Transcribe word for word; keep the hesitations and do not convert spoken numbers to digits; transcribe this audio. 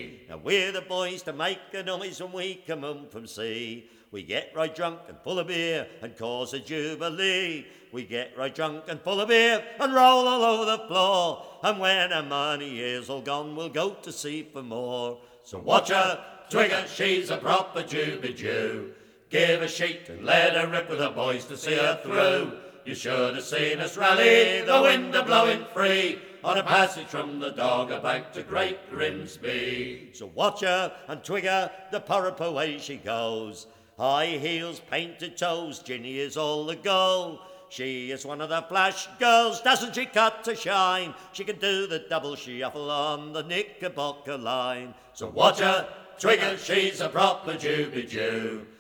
me. Now we're the boys to make a noise when we come home from sea. We get right drunk and full of beer and cause a jubilee. We get right drunk and full of beer and roll all over the floor. And when our money is all gone, we'll go to sea for more. So watch her, twig her, she's a proper Juby Jew. Give a sheet and let her rip with the boys to see her through. You should have seen us rally, the wind a blowing free, on a passage from the Dogger Bank to Great Grimsby. So watch her and twig her, the purrup away she goes. High heels, painted toes, Ginny is all the go. She is one of the flash girls, doesn't she cut to shine? She can do the double shuffle on the Knickerbocker line. So watch her, twig her, she's a proper Juby Jew.